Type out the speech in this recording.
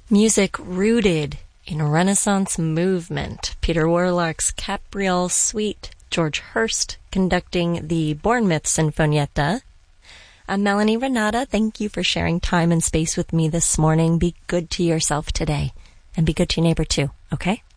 Music rooted in Renaissance movement. Peter Warlock's Capriole Suite. George Hurst conducting the Bournemouth Sinfonietta. I'm Melanie Renata. Thank you for sharing time and space with me this morning. Be good to yourself today, and be good to your neighbor too, okay?